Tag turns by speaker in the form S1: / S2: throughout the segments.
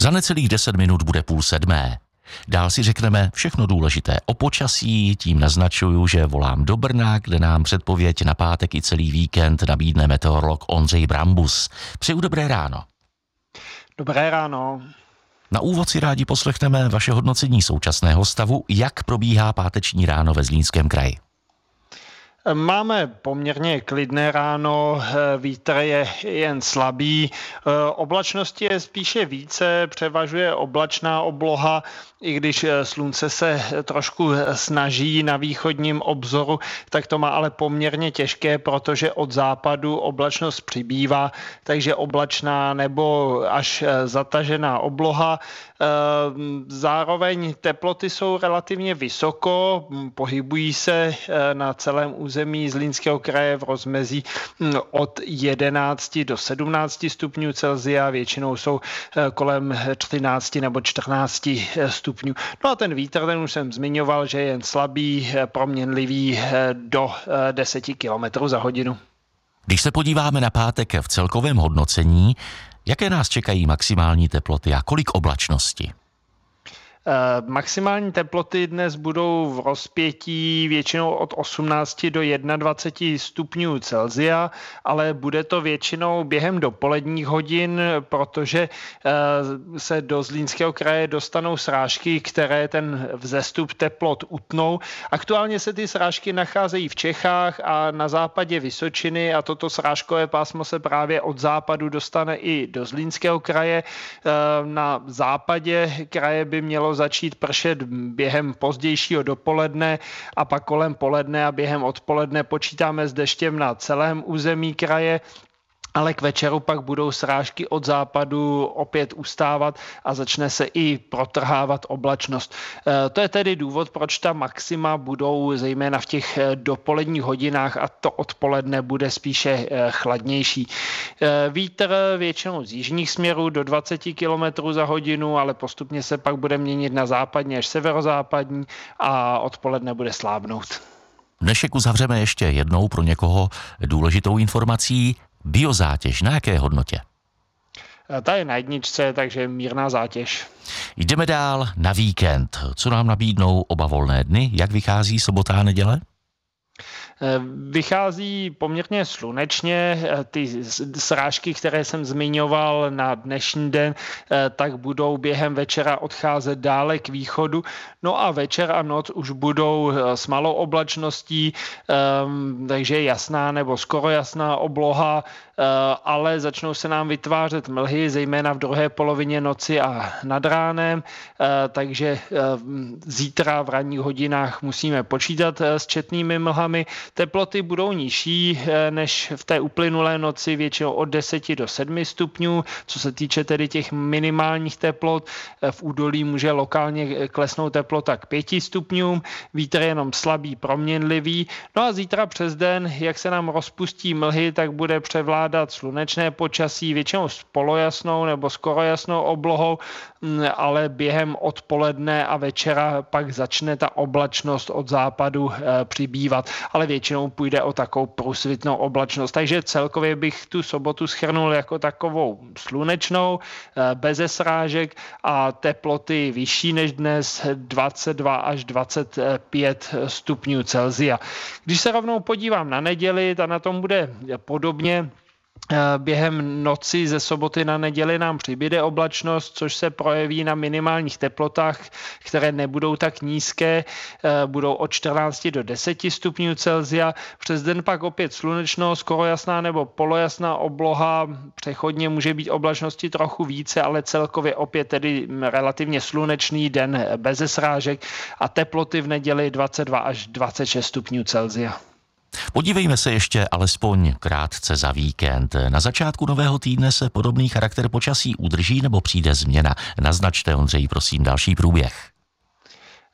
S1: Za necelých 10 minut bude 6:30. Dál si řekneme všechno důležité o počasí, tím naznačuju, že volám do Brna, kde nám předpověď na pátek i celý víkend nabídne meteorolog Ondřej Brambus. Přeju dobré ráno.
S2: Dobré ráno.
S1: Na úvod si rádi poslechneme vaše hodnocení současného stavu, jak probíhá páteční ráno ve Zlínském kraji.
S2: Máme poměrně klidné ráno, vítr je jen slabý, oblačnosti je spíše více, převažuje oblačná obloha, i když slunce se trošku snaží na východním obzoru, tak to má ale poměrně těžké, protože od západu oblačnost přibývá, takže oblačná nebo až zatažená obloha. Zároveň teploty jsou relativně vysoko, pohybují se na celém území Zlínského kraje v rozmezí od 11 do 17 stupňů Celsia, většinou jsou kolem 13 nebo 14 stupňů. No a ten vítr, ten už jsem zmiňoval, že je jen slabý, proměnlivý do 10 km za hodinu.
S1: Když se podíváme na pátek v celkovém hodnocení, jaké nás čekají maximální teploty a kolik oblačnosti?
S2: Maximální teploty dnes budou v rozpětí většinou od 18 do 21 stupňů Celsia, ale bude to většinou během dopoledních hodin, protože se do Zlínského kraje dostanou srážky, které ten vzestup teplot utnou. Aktuálně se ty srážky nacházejí v Čechách a na západě Vysočiny a toto srážkové pásmo se právě od západu dostane i do Zlínského kraje. Na západě kraje by mělo začít pršet během pozdějšího dopoledne a pak kolem poledne a během odpoledne počítáme s deštěm na celém území kraje. Ale k večeru pak budou srážky od západu opět ustávat a začne se i protrhávat oblačnost. To je tedy důvod, proč ta maxima budou zejména v těch dopoledních hodinách a to odpoledne bude spíše chladnější. Vítr většinou z jižních směrů do 20 km za hodinu, ale postupně se pak bude měnit na západní až severozápadní a odpoledne bude slábnout.
S1: Dnešek uzavřeme ještě jednou pro někoho důležitou informací. Biozátěž, na jaké hodnotě?
S2: Ta je na 1, takže mírná zátěž.
S1: Jdeme dál na víkend. Co nám nabídnou oba volné dny? Jak vychází sobota a neděle?
S2: Vychází poměrně slunečně, ty srážky, které jsem zmiňoval na dnešní den, tak budou během večera odcházet dále k východu. No a večer a noc už budou s malou oblačností, takže jasná nebo skoro jasná obloha, ale začnou se nám vytvářet mlhy, zejména v druhé polovině noci a nad ránem, takže zítra v ranních hodinách musíme počítat s četnými mlhami. Teploty budou nižší než v té uplynulé noci, většinou od 10 do 7 stupňů. Co se týče tedy těch minimálních teplot, v údolí může lokálně klesnout teplota k 5 stupňům, vítr je jenom slabý, proměnlivý. No a zítra přes den, jak se nám rozpustí mlhy, tak bude převládat slunečné počasí, většinou s polojasnou nebo skoro jasnou oblohou, ale během odpoledne a večera pak začne ta oblačnost od západu přibývat, ale většinou půjde o takovou průsvitnou oblačnost. Takže celkově bych tu sobotu shrnul jako takovou slunečnou, beze srážek a teploty vyšší než dnes 22 až 25 stupňů Celsia. Když se rovnou podívám na neděli, ta na tom bude podobně. Během noci ze soboty na neděli nám přibyde oblačnost, což se projeví na minimálních teplotách, které nebudou tak nízké, budou od 14 do 10 stupňů Celsia. Přes den pak opět slunečno, skoro jasná nebo polojasná obloha, přechodně může být oblačnosti trochu více, ale celkově opět tedy relativně slunečný den beze srážek a teploty v neděli 22 až 26 stupňů Celsia.
S1: Podívejme se ještě alespoň krátce za víkend. Na začátku nového týdne se podobný charakter počasí udrží nebo přijde změna? Naznačte, Ondřej, prosím, další průběh.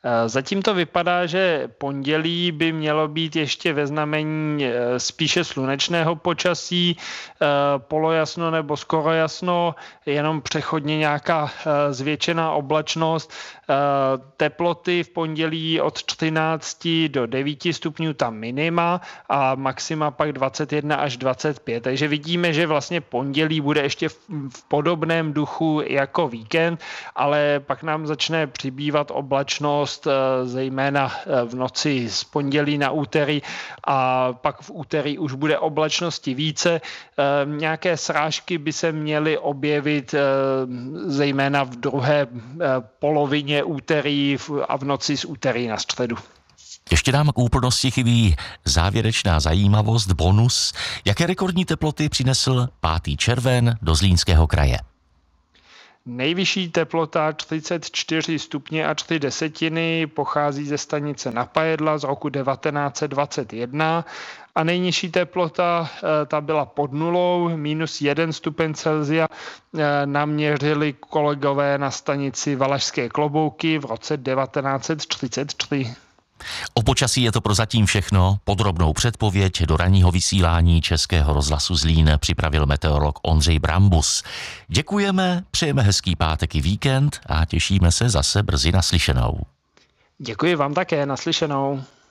S2: Zatím to vypadá, že pondělí by mělo být ještě ve znamení spíše slunečného počasí, polojasno nebo skoro jasno, jenom přechodně nějaká zvětšená oblačnost. Teploty v pondělí od 14 do 9 stupňů tam minima a maxima pak 21 až 25. Takže vidíme, že vlastně pondělí bude ještě v podobném duchu jako víkend, ale pak nám začne přibývat oblačnost, zejména v noci z pondělí na úterý a pak v úterý už bude oblačnosti více. Nějaké srážky by se měly objevit zejména v druhé polovině úterý a v noci z úterý na středu.
S1: Ještě nám k úplnosti chybí závěrečná zajímavost, bonus. Jaké rekordní teploty přinesl 5. červen do Zlínského kraje?
S2: Nejvyšší teplota 34 stupně a 3 desetiny pochází ze stanice Napajedla z roku 1921 a nejnižší teplota ta byla pod nulou, -1 stupeň Celsia naměřili kolegové na stanici Valašské Klobouky v roce 1933.
S1: O počasí je to prozatím všechno. Podrobnou předpověď do ranního vysílání Českého rozhlasu Zlín připravil meteorolog Ondřej Brambus. Děkujeme, přejeme hezký pátek i víkend a těšíme se zase brzy naslyšenou.
S2: Děkuji vám také, naslyšenou.